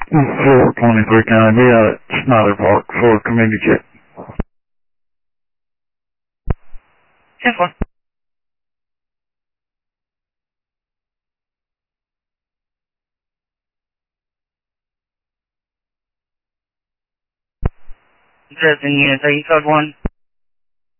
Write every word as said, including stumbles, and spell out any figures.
four twenty-three County, uh, Snyder Park for a community check. ten four. Dresden unit, are you code one?